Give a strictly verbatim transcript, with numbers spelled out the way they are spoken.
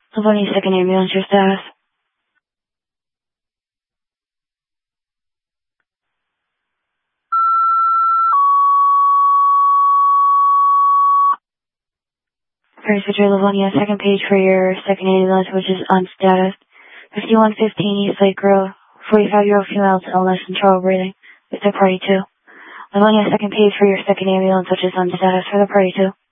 Livonia second ambulance, your status. First, your Livonia, second page for your second ambulance, which is on status. fifty-one fifteen East Lake Road, forty-five-year-old female with illness and trouble breathing. It's a party two. Livonia, second page for your second ambulance, which is on status for the party two.